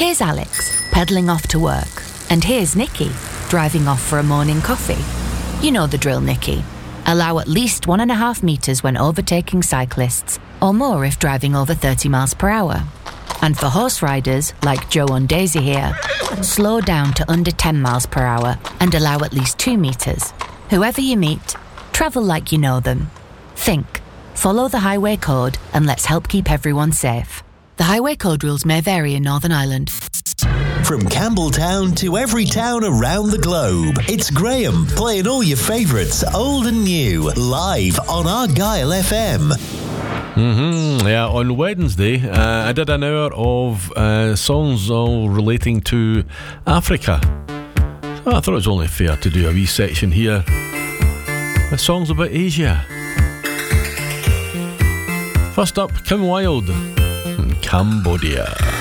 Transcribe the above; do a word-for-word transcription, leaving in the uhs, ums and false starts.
Here's Alex, pedalling off to work. And here's Nikki, driving off for a morning coffee. You know the drill, Nikki. Allow at least one and a half metres when overtaking cyclists, or more if driving over thirty miles per hour. And for horse riders, like Joe and Daisy here, slow down to under ten miles per hour and allow at least two metres. Whoever you meet, travel like you know them. Think, follow the highway code, and let's help keep everyone safe. The highway code rules may vary in Northern Ireland. From Campbelltown to every town around the globe, it's Graham playing all your favourites, old and new, live on Argyle F M. Mm-hmm. Yeah, on Wednesday, uh, I did an hour of uh, songs all relating to Africa. So I thought it was only fair to do a wee section here with songs about Asia. First up, Kim Wilde, Cambodia.